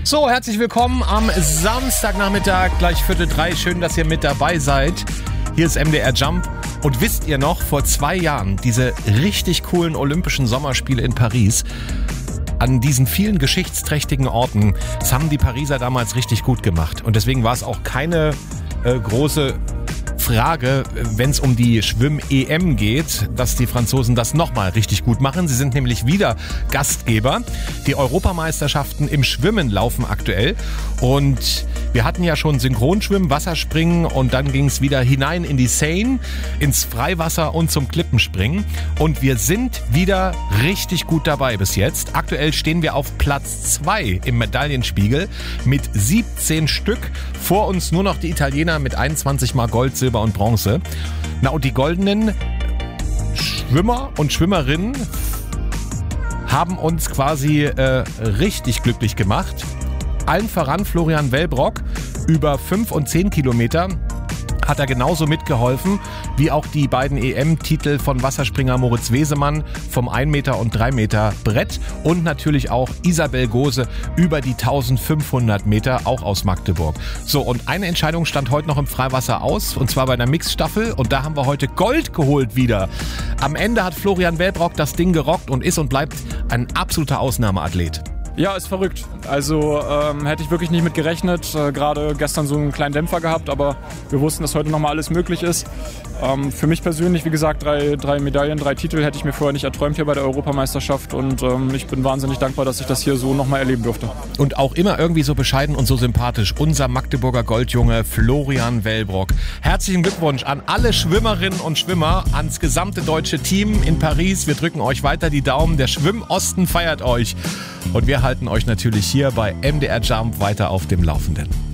So, herzlich willkommen am Samstagnachmittag, gleich 2:45. Schön, dass ihr mit dabei seid. Hier ist MDR Jump. Und wisst ihr noch, vor 2 Jahren, diese richtig coolen Olympischen Sommerspiele in Paris, an diesen vielen geschichtsträchtigen Orten, das haben die Pariser damals richtig gut gemacht. Und deswegen war es auch keine große Frage, wenn es um die Schwimm-EM geht, dass die Franzosen das nochmal richtig gut machen. Sie sind nämlich wieder Gastgeber. Die Europameisterschaften im Schwimmen laufen aktuell und wir hatten ja schon Synchronschwimmen, Wasserspringen und dann ging es wieder hinein in die Seine, ins Freiwasser und zum Klippenspringen. Und wir sind wieder richtig gut dabei bis jetzt. Aktuell stehen wir auf Platz 2 im Medaillenspiegel mit 17 Stück. Vor uns nur noch die Italiener mit 21 Mal Gold, Silber und Bronze. Na und die goldenen Schwimmer und Schwimmerinnen haben uns quasi richtig glücklich gemacht. Allen voran Florian Wellbrock, über 5 und 10 Kilometer hat er genauso mitgeholfen wie auch die beiden EM-Titel von Wasserspringer Moritz Wesemann vom 1 Meter und 3 Meter Brett und natürlich auch Isabel Gose über die 1500 Meter, auch aus Magdeburg. So, und eine Entscheidung stand heute noch im Freiwasser aus, und zwar bei der Mixstaffel, und da haben wir heute Gold geholt wieder. Am Ende hat Florian Wellbrock das Ding gerockt und ist und bleibt ein absoluter Ausnahmeathlet. Ja, ist verrückt. Also hätte ich wirklich nicht mit gerechnet. Gerade gestern so einen kleinen Dämpfer gehabt, aber wir wussten, dass heute nochmal alles möglich ist. Für mich persönlich, wie gesagt, drei Medaillen, 3 Titel hätte ich mir vorher nicht erträumt hier bei der Europameisterschaft und ich bin wahnsinnig dankbar, dass ich das hier so nochmal erleben durfte. Und auch immer irgendwie so bescheiden und so sympathisch. Unser Magdeburger Goldjunge Florian Wellbrock. Herzlichen Glückwunsch an alle Schwimmerinnen und Schwimmer, ans gesamte deutsche Team in Paris. Wir drücken euch weiter die Daumen. Der Schwimmosten feiert euch. Und wir halten euch natürlich hier bei MDR Jump weiter auf dem Laufenden.